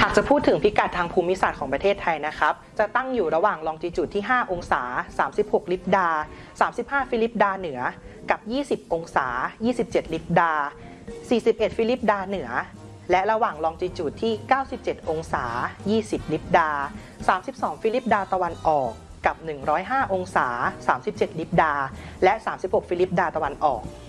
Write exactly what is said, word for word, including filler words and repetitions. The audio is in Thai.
ากจะพูดถึงพิกัดทางภูมิศาสตร์ของประเทศไทยนะครับจะตั้งอยู่ระหว่างลองจิจูดที่ห้าองศาสามสิบหกลิบดาสามสิบห้าฟิลิปดาเหนือกับยี่สิบองศายี่สิบเจ็ดลิบดาสี่สิบเอ็ดฟิลิปดาเหนือและระหว่างลองจิจูดที่เก้าสิบเจ็ดองศายี่สิบลิบดาสามสิบสองฟิลิปดาตะวันออกกับหนึ่งร้อยห้าองศาสามสิบเจ็ดลิบดาและสามสิบหกฟิลิปดาตะวันออก